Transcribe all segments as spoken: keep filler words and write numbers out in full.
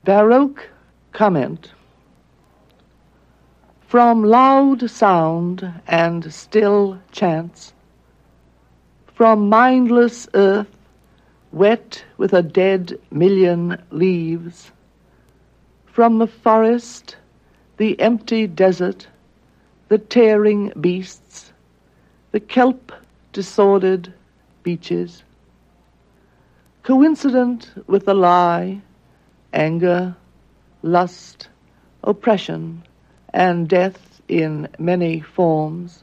Baroque comment. From loud sound and still chants, from mindless earth wet with a dead million leaves, from the forest, the empty desert, the tearing beasts, the kelp disordered beaches, coincident with the lie, anger, lust, oppression, and death in many forms.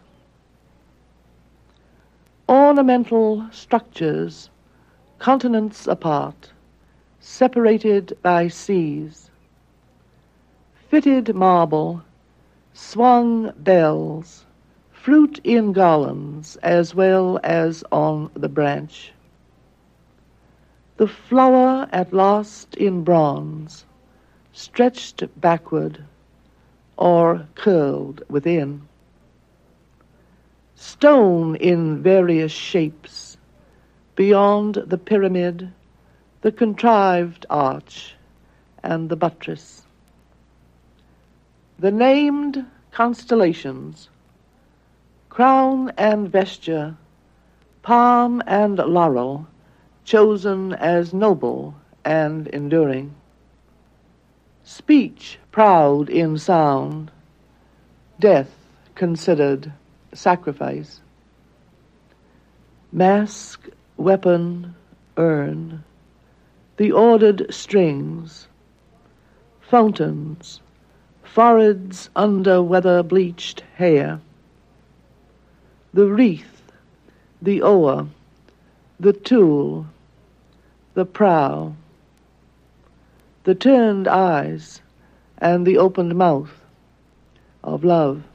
Ornamental structures, continents apart, separated by seas. Fitted marble, swung bells, fruit in garlands as well as on the branch. The flower at last in bronze, stretched backward or curled within. Stone in various shapes, beyond the pyramid, the contrived arch, and the buttress. The named constellations, crown and vesture, palm and laurel, chosen as noble and enduring. Speech proud in sound, death considered sacrifice. Mask, weapon, urn, the ordered strings, fountains, foreheads under weather-bleached hair, the wreath, the oar, the tool, the prow, the turned eyes, and the opened mouth of love.